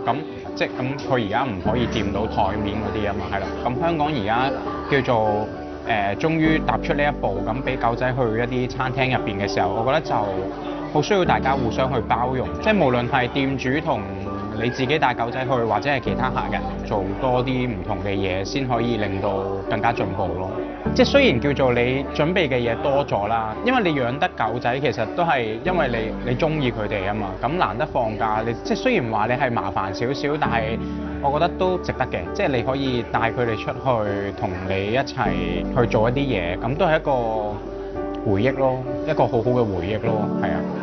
咁即係咁佢而家唔可以掂到台面嗰啲啊嘛，係啦。咁香港而家叫做終於踏出呢一步，咁俾狗仔去一啲餐廳入邊嘅時候，我覺得就好需要大家互相去包容，即係無論係店主同你自己帶狗仔去，或者係其他客人做多啲唔同嘅嘢，先可以令到更加進步咯。即係雖然叫做你準備嘅嘢多咗啦，因為你養得狗仔其實都係因為你中意佢哋啊嘛，咁難得放假，你即係雖然話你係麻煩少少，但係我覺得都值得嘅，即係你可以帶佢哋出去同你一齊去做一啲嘢，咁都係一個回憶咯，一個好好嘅回憶咯，係啊。